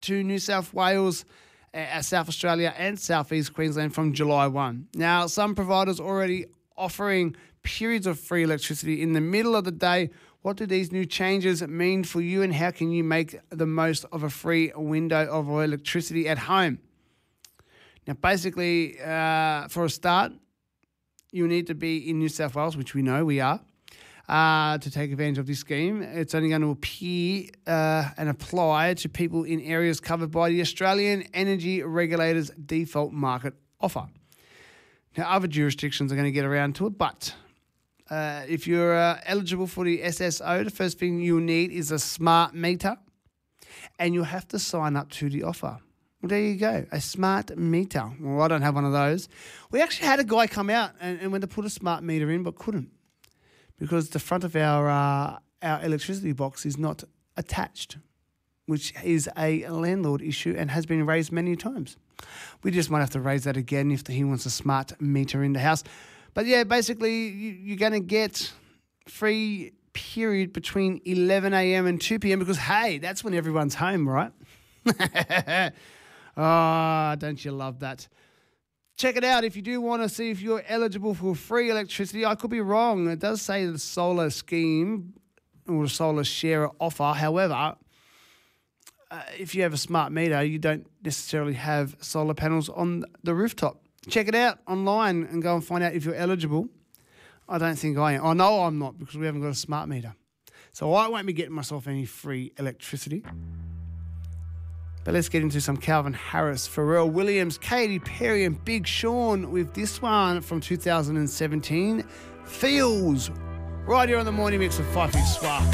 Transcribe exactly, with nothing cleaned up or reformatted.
to New South Wales, uh, South Australia and Southeast Queensland from July first. Now, some providers already offering periods of free electricity in the middle of the day. What do these new changes mean for you, and how can you make the most of a free window of electricity at home? Now, basically, uh, for a start, you need to be in New South Wales, which we know we are, uh, to take advantage of this scheme. It's only going to appear uh, and apply to people in areas covered by the Australian Energy Regulator's default market offer. Now, other jurisdictions are going to get around to it, but uh, if you're uh, eligible for the S S O, the first thing you'll need is a smart meter, and you'll have to sign up to the offer. Well, there you go, a smart meter. Well, I don't have one of those. We actually had a guy come out and, and went to put a smart meter in, but couldn't, because the front of our uh, our electricity box is not attached, which is a landlord issue and has been raised many times. We just might have to raise that again if he wants a smart meter in the house. But yeah, basically you, you're going to get free period between eleven a.m. and two p.m. because, hey, that's when everyone's home, right? Oh, don't you love that? Check it out if you do want to see if you're eligible for free electricity. I could be wrong. It does say the solar scheme or the solar share offer. However, uh, if you have a smart meter, you don't necessarily have solar panels on the rooftop. Check it out online and go and find out if you're eligible. I don't think I am. I know I'm not, because we haven't got a smart meter. So I won't be getting myself any free electricity. But let's get into some Calvin Harris, Pharrell Williams, Katy Perry and Big Sean with this one from two thousand seventeen, Feels, right here on the Morning Mix of Five Feet Swap.